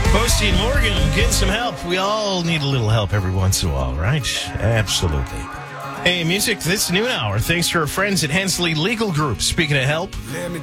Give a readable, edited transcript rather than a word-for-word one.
Posty and Morgan, getting some help. We all need a little help every once in a while, right? Absolutely. Hey, music, this noon hour, thanks to our friends at Hensley Legal Group. Speaking of help,